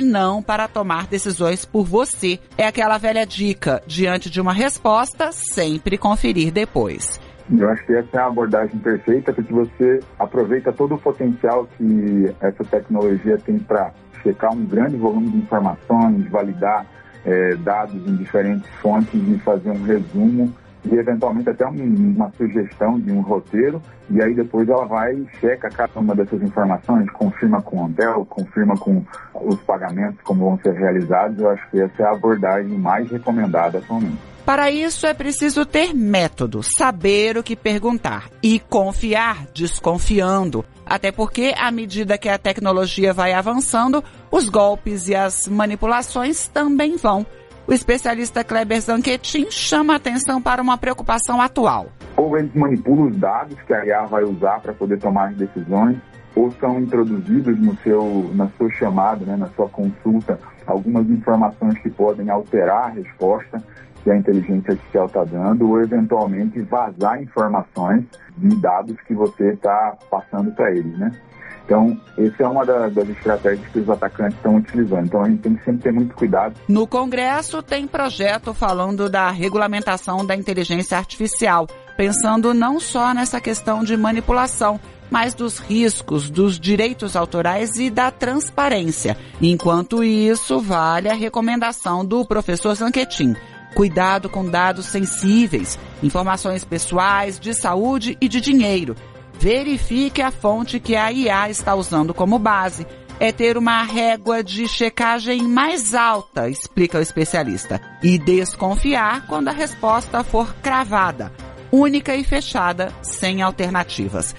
não para tomar decisões por você. É aquela velha dica: diante de uma resposta, sempre conferir depois. Eu acho que essa é a abordagem perfeita, porque você aproveita todo o potencial que essa tecnologia tem para checar um grande volume de informações, validar dados em diferentes fontes e fazer um resumo e eventualmente até uma sugestão de um roteiro, e aí depois ela vai e checa cada uma dessas informações, confirma com o hotel, confirma com os pagamentos como vão ser realizados. Eu acho que essa é a abordagem mais recomendada atualmente. Para isso é preciso ter método, saber o que perguntar e confiar desconfiando. Até porque, à medida que a tecnologia vai avançando, os golpes e as manipulações também vão. O especialista Kleber Zanquetin chama a atenção para uma preocupação atual. Ou eles manipulam os dados que a IA vai usar para poder tomar as decisões, ou são introduzidos na sua chamada, na sua consulta, algumas informações que podem alterar a resposta que a inteligência artificial está dando, ou eventualmente vazar informações de dados que você está passando para eles, Então, essa é uma das estratégias que os atacantes estão utilizando. Então, a gente tem que sempre ter muito cuidado. No Congresso, tem projeto falando da regulamentação da inteligência artificial, pensando não só nessa questão de manipulação, mas dos riscos, dos direitos autorais e da transparência. Enquanto isso, vale a recomendação do professor Zanquetin. Cuidado com dados sensíveis, informações pessoais, de saúde e de dinheiro. Verifique a fonte que a IA está usando como base. É ter uma régua de checagem mais alta, explica o especialista. E desconfiar quando a resposta for cravada, única e fechada, sem alternativas.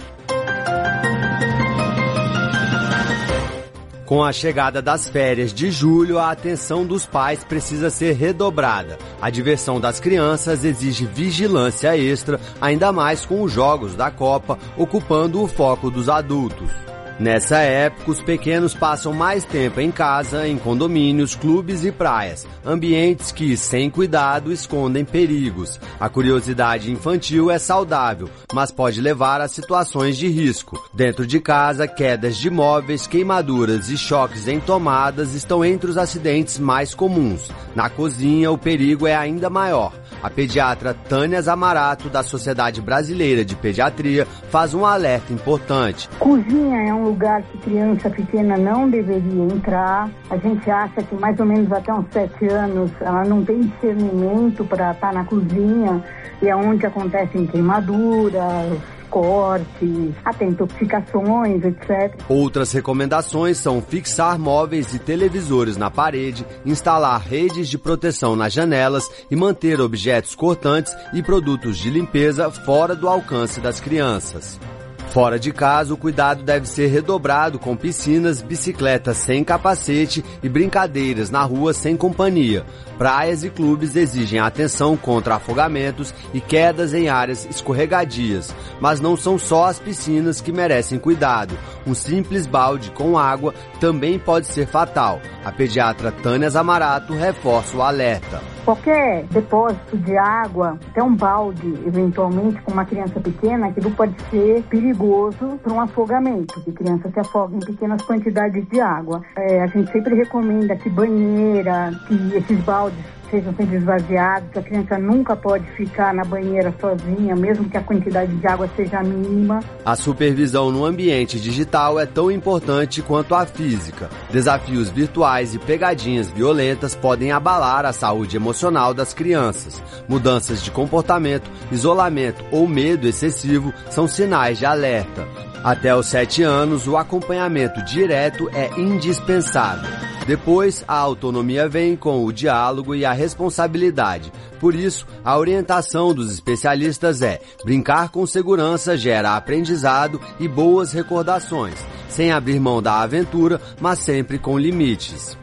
Com a chegada das férias de julho, a atenção dos pais precisa ser redobrada. A diversão das crianças exige vigilância extra, ainda mais com os jogos da Copa ocupando o foco dos adultos. Nessa época, os pequenos passam mais tempo em casa, em condomínios, clubes e praias, ambientes que, sem cuidado, escondem perigos. A curiosidade infantil é saudável, mas pode levar a situações de risco. Dentro de casa, quedas de móveis, queimaduras e choques em tomadas estão entre os acidentes mais comuns. Na cozinha, o perigo é ainda maior. A pediatra Tânia Zamarato, da Sociedade Brasileira de Pediatria, faz um alerta importante. Cozinha é um lugar que criança pequena não deveria entrar. A gente acha que mais ou menos até uns 7 anos ela não tem discernimento para estar na cozinha, e é onde acontecem queimaduras, cortes, até intoxicações, etc. Outras recomendações são fixar móveis e televisores na parede, instalar redes de proteção nas janelas e manter objetos cortantes e produtos de limpeza fora do alcance das crianças. Fora de casa, o cuidado deve ser redobrado com piscinas, bicicletas sem capacete e brincadeiras na rua sem companhia. Praias e clubes exigem atenção contra afogamentos e quedas em áreas escorregadias. Mas não são só as piscinas que merecem cuidado. Um simples balde com água também pode ser fatal. A pediatra Tânia Zamarato reforça o alerta. Qualquer depósito de água, até um balde, eventualmente, com uma criança pequena, aquilo pode ser perigoso para um afogamento, que criança se afoga em pequenas quantidades de água. A gente sempre recomenda que banheira, que esses baldes sejam sempre esvaziados, que a criança nunca pode ficar na banheira sozinha, mesmo que a quantidade de água seja mínima. A supervisão no ambiente digital é tão importante quanto a física. Desafios virtuais e pegadinhas violentas podem abalar a saúde emocional das crianças. Mudanças de comportamento, isolamento ou medo excessivo são sinais de alerta. Até os 7 anos, o acompanhamento direto é indispensável. Depois, a autonomia vem com o diálogo e a responsabilidade. Por isso, a orientação dos especialistas é: brincar com segurança gera aprendizado e boas recordações, sem abrir mão da aventura, mas sempre com limites.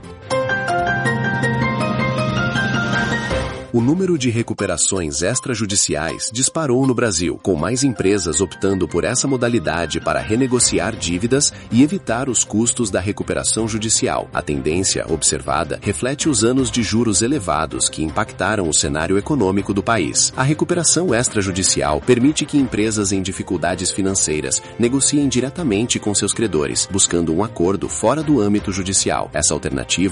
O número de recuperações extrajudiciais disparou no Brasil, com mais empresas optando por essa modalidade para renegociar dívidas e evitar os custos da recuperação judicial. A tendência observada reflete os anos de juros elevados que impactaram o cenário econômico do país. A recuperação extrajudicial permite que empresas em dificuldades financeiras negociem diretamente com seus credores, buscando um acordo fora do âmbito judicial. Essa alternativa